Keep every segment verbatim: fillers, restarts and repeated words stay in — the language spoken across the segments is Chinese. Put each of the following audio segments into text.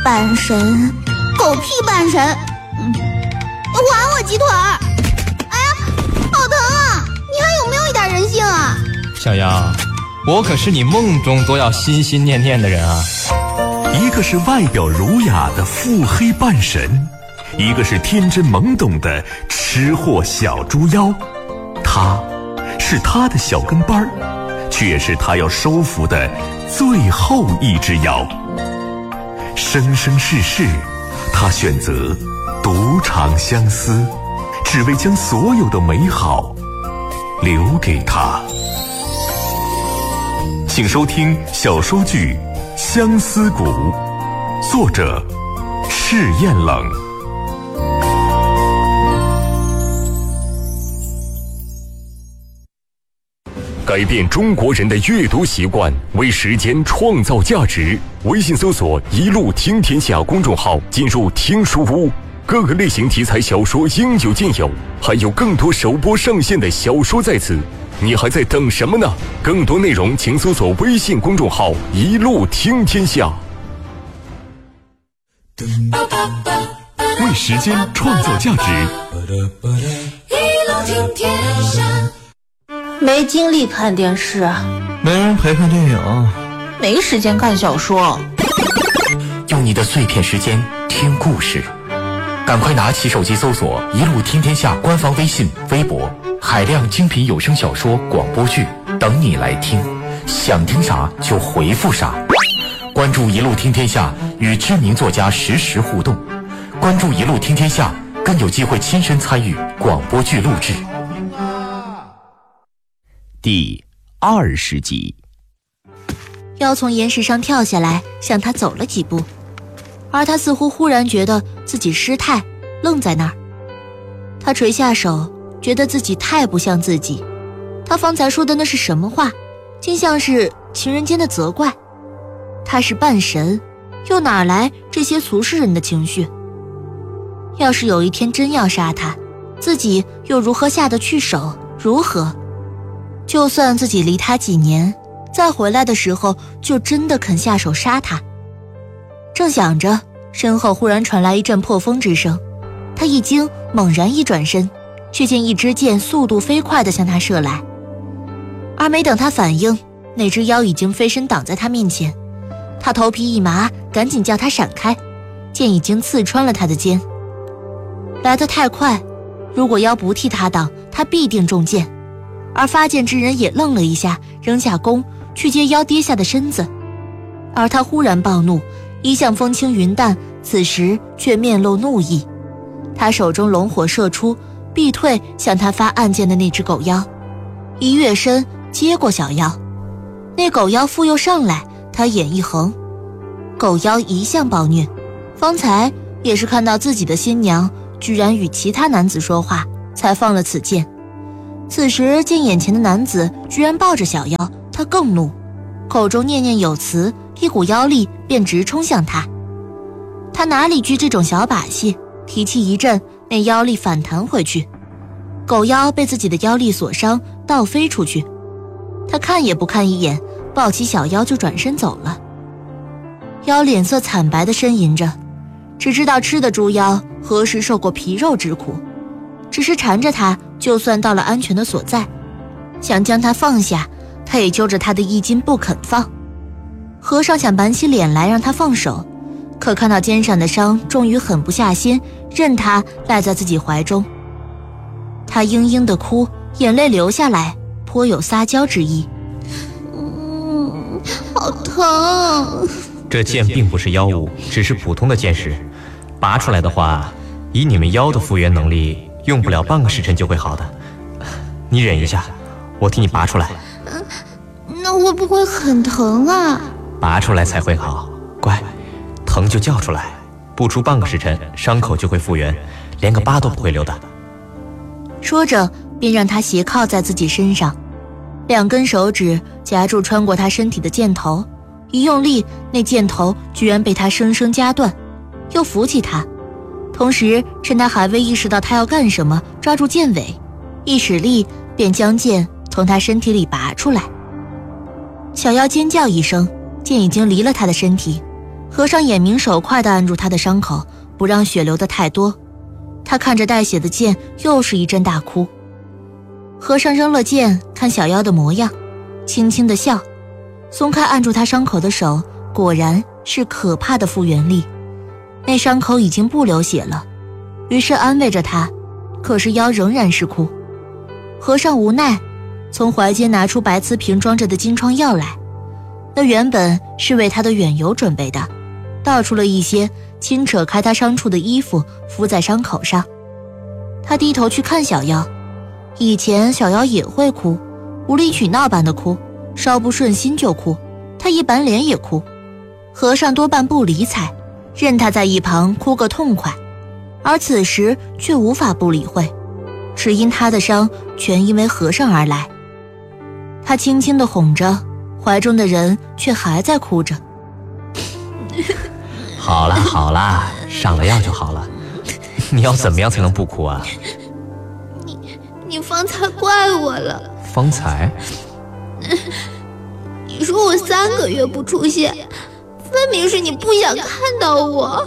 半神，狗屁半神！嗯，还我鸡腿儿！哎呀，好疼啊！你还有没有一点人性啊？ 小杨，我可是你梦中都要心心念念的人啊！ 一个是外表儒雅的腹黑半神，一个是天真懵懂的吃货小猪妖。他是他的小跟班儿，却是他要收服的最后一只妖。生生世世，他选择独长相思，只为将所有的美好留给他。请收听小说剧《相思谷》，作者赤焰冷。改变中国人的阅读习惯，为时间创造价值。微信搜索“一路听天下”公众号，进入听书屋，各个类型题材小说应有尽有，还有更多首播上线的小说在此。你还在等什么呢？更多内容请搜索微信公众号“一路听天下”。为时间创造价值， 一路听天下。 没精力看电视， 没人陪看电影， 没时间看小说。 用你的碎片时间听故事，赶快拿起手机搜索“一路听天下”官方微信、微博，海量精品有声小说、广播剧等你来听，想听啥就回复啥。关注“一路听天下”，与知名作家实时互动。关注“一路听天下”，更有机会亲身参与广播剧录制。 第二十集， 妖从岩石上跳下来，向他走了几步，而他似乎忽然觉得自己失态，愣在那儿。他垂下手，觉得自己太不像自己。他方才说的那是什么话，竟像是情人间的责怪。他是半神，又哪来这些俗世人的情绪？要是有一天真要杀他，自己又如何下得去手？如何？就算自己离他几年，再回来的时候就真的肯下手杀他。正想着，身后忽然传来一阵破风之声，他一惊，猛然一转身，却见一支箭速度飞快地向他射来。而没等他反应，那只妖已经飞身挡在他面前。他头皮一麻，赶紧叫他闪开，箭已经刺穿了他的肩。来得太快，如果妖不替他挡，他必定中箭。而发箭之人也愣了一下，扔下弓去接妖跌下的身子。而他忽然暴怒，一向风轻云淡，此时却面露怒意。他手中龙火射出，避退向他发暗箭的那只狗妖，一跃身接过小妖。那狗妖复又上来，他眼一横。狗妖一向暴虐，方才也是看到自己的新娘居然与其他男子说话，才放了此箭。此时见眼前的男子居然抱着小妖，他更怒，口中念念有词，一股妖力便直冲向他。他哪里惧这种小把戏，提气一震，那妖力反弹回去，狗妖被自己的妖力所伤，倒飞出去。他看也不看一眼，抱起小妖就转身走了。妖脸色惨白地呻吟着，只知道吃的猪妖何时受过皮肉之苦，只是缠着他，就算到了安全的所在，想将他放下，他也揪着他的衣襟不肯放。和尚想板起脸来让他放手，可看到肩上的伤，终于狠不下心，任他赖在自己怀中。他嘤嘤地哭，眼泪流下来，颇有撒娇之意。 嗯，好疼。 这剑并不是妖物，只是普通的剑石，拔出来的话，以你们妖的复原能力，用不了半个时辰就会好的。你忍一下，我替你拔出来。 嗯，那会不会很疼啊？ 拔出来才会好，乖，疼就叫出来，不出半个时辰，伤口就会复原，连个疤都不会留的。 说着，便让他斜靠在自己身上，两根手指夹住穿过他身体的箭头，一用力，那箭头居然被他生生夹断，又扶起他，同时趁他还未意识到他要干什么，抓住剑尾，一使力便将剑从他身体里拔出来。小妖尖叫一声，剑已经离了他的身体， 和尚眼明手快地按住他的伤口，不让血流得太多。他看着带血的剑，又是一阵大哭。和尚扔了剑，看小妖的模样，轻轻地笑，松开按住他伤口的手，果然是可怕的复原力。那伤口已经不流血了，于是安慰着他，可是妖仍然是哭。和尚无奈，从怀间拿出白瓷瓶装着的金疮药来，那原本是为他的远游准备的，倒出了一些，轻扯开他伤处的衣服，敷在伤口上。他低头去看小妖，以前小妖也会哭，无理取闹般的哭，稍不顺心就哭，他一板脸也哭。和尚多半不理睬，任他在一旁哭个痛快，而此时却无法不理会，只因他的伤全因为和尚而来。他轻轻地哄着，怀中的人却还在哭着。 好啦好啦，上了药就好了。你要怎么样才能不哭啊？ 你你方才怪我了。 方才？ 你说我三个月不出现，分明是你不想看到我。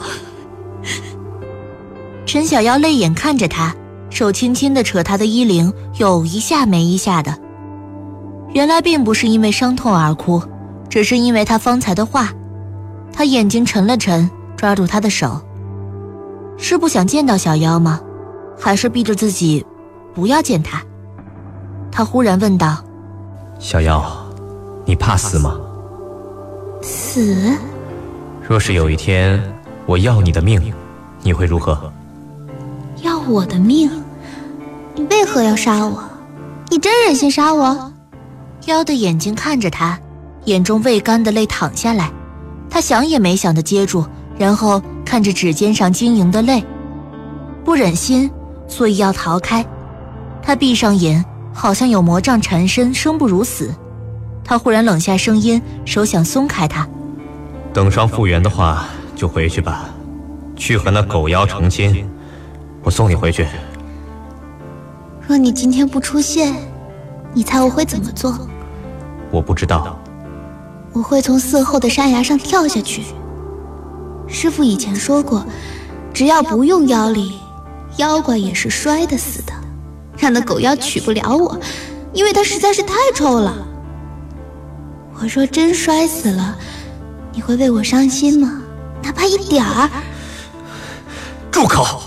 陈小妖泪眼看着他，手轻轻地扯他的衣领，有一下没一下的。原来并不是因为伤痛而哭，只是因为他方才的话。他眼睛沉了沉，抓住他的手。是不想见到小妖吗？还是逼着自己不要见他？他忽然问道： 小妖，你怕死吗？ 死？ 若是有一天我要你的命，你会如何？ 要我的命？你为何要杀我？你真忍心杀我？ 妖的眼睛看着他，眼中未干的泪淌下来，他想也没想地接住，然后看着指尖上晶莹的泪，不忍心，所以要逃开。他闭上眼，好像有魔障缠身，生不如死。他忽然冷下声音，手想松开他。 等伤复原的话就回去吧，去和那狗妖成亲，我送你回去。 若你今天不出现，你猜我会怎么做？ 我不知道。 我会从寺后的山崖上跳下去。师父以前说过，只要不用妖力，妖怪也是摔得死的，让那狗妖娶不了我，因为它实在是太臭了。我若真摔死了，你会为我伤心吗？哪怕一点儿？ 住口！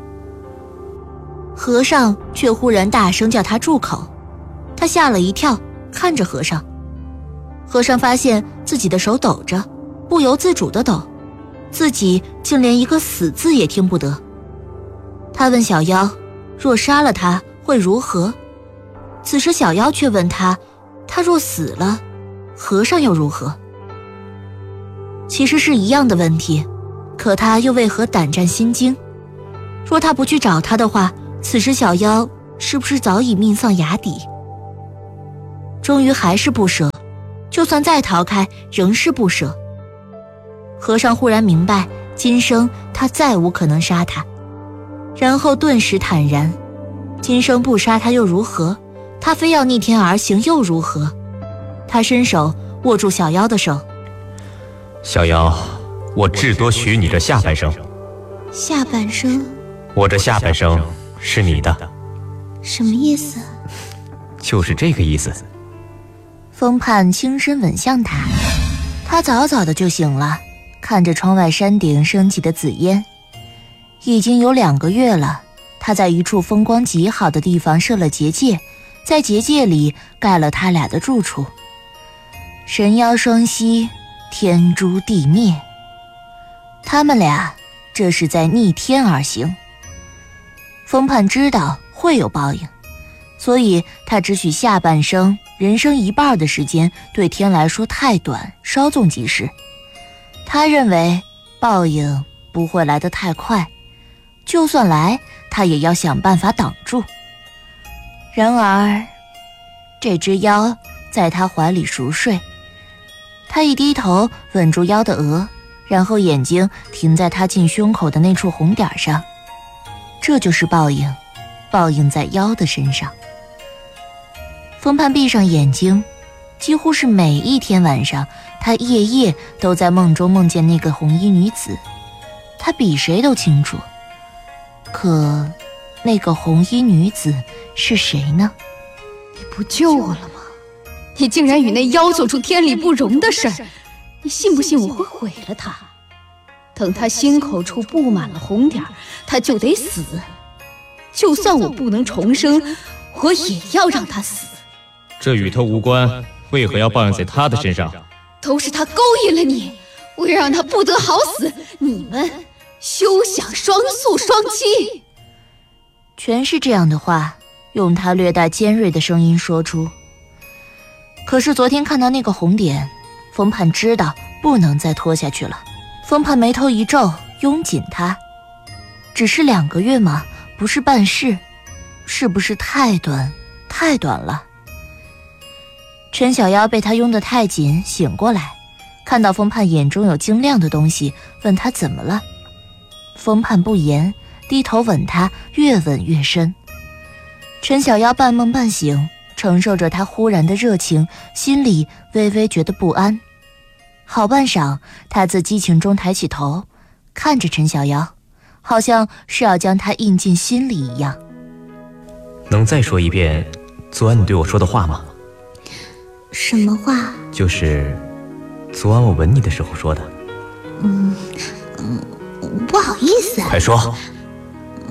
和尚却忽然大声叫他住口，他吓了一跳，看着和尚。和尚发现自己的手抖着，不由自主地抖，自己竟连一个死字也听不得。他问小妖，若杀了他会如何？此时小妖却问他，他若死了，和尚又如何？其实是一样的问题，可他又为何胆战心惊？若他不去找他的话，此时小妖是不是早已命丧崖底？终于还是不舍，就算再逃开，仍是不舍。和尚忽然明白，今生他再无可能杀他，然后顿时坦然，今生不杀他又如何？他非要逆天而行又如何？他伸手握住小妖的手。 小妖，我至多许你这下半生。 下半生？ 我这下半生是你的。 什么意思？ 就是这个意思。 风盼轻身吻向他，他早早的就醒了，看着窗外山顶升起的紫烟。已经有两个月了，他在一处风光极好的地方设了结界，在结界里盖了他俩的住处。神妖双栖，天诛地灭。他们俩这是在逆天而行。风盼知道会有报应，所以他只许下半生，人生一半的时间对天来说太短，稍纵即逝。他认为报应不会来得太快，就算来，他也要想办法挡住。然而这只妖在他怀里熟睡，他一低头吻住妖的额，然后眼睛停在他进胸口的那处红点上。这就是报应，报应在妖的身上。风盼闭上眼睛，几乎是每一天晚上， 他夜夜都在梦中梦见那个红衣女子，他比谁都清楚。可那个红衣女子是谁呢？ 你不救我了吗？你竟然与那妖做出天理不容的事儿，你信不信我会毁了他？等他心口处布满了红点，他就得死。就算我不能重生，我也要让他死。 这与他无关，为何要报应在他的身上？ 都是他勾引了你，为了让他不得好死，你们休想双宿双栖。 全是这样的话，用他略带尖锐的声音说出。可是昨天看到那个红点，风盼知道不能再拖下去了。风盼眉头一皱，拥紧他。只是两个月嘛，不是办事，是不是太短太短了？陈小妖被他拥得太紧，醒过来，看到风盼眼中有晶亮的东西，问他怎么了。风盼不言，低头吻他，越吻越深。陈小妖半梦半醒，承受着他忽然的热情，心里微微觉得不安。好半晌，他自激情中抬起头，看着陈小妖，好像是要将他印进心里一样。 能再说一遍昨晚你对我说的话吗？ 什么话？ 就是昨晚我吻你的时候说的。 嗯嗯，不好意思。 快说。 嗯，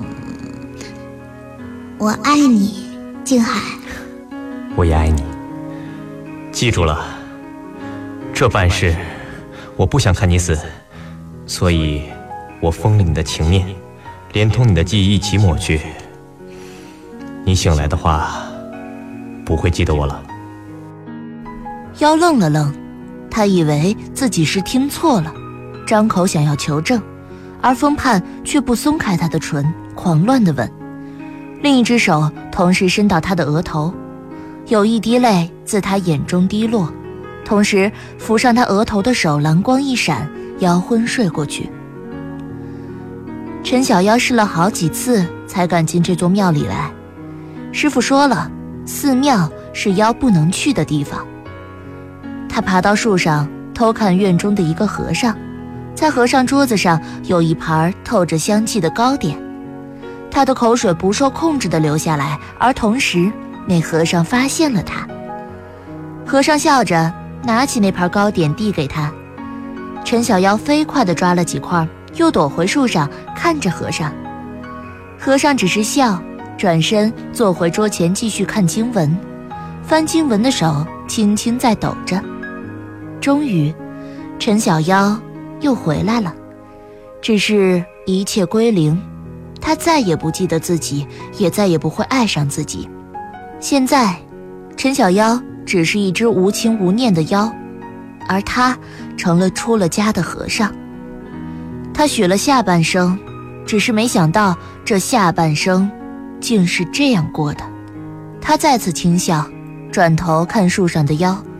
我爱你，静海。 我也爱你。记住了，这办事我不想看你死，所以我封了你的情念，连同你的记忆一起抹去。你醒来的话，不会记得我了。 妖愣了愣，他以为自己是听错了，张口想要求证，而风盼却不松开他的唇，狂乱地吻，另一只手同时伸到他的额头，有一滴泪自他眼中滴落，同时抚上他额头的手蓝光一闪，妖昏睡过去。陈小妖试了好几次才敢进这座庙里来，师父说了，寺庙是妖不能去的地方。他爬到树上偷看院中的一个和尚，在和尚桌子上有一盘透着香气的糕点，他的口水不受控制地流下来，而同时那和尚发现了他。和尚笑着拿起那盘糕点递给他，陈小妖飞快地抓了几块，又躲回树上看着和尚。和尚只是笑，转身坐回桌前继续看经文，翻经文的手轻轻在抖着。终于陈小妖又回来了，只是一切归零，他再也不记得自己，也再也不会爱上自己。现在陈小妖只是一只无情无念的妖，而他成了出了家的和尚。他许了下半生，只是没想到这下半生竟是这样过的。他再次轻笑，转头看树上的妖，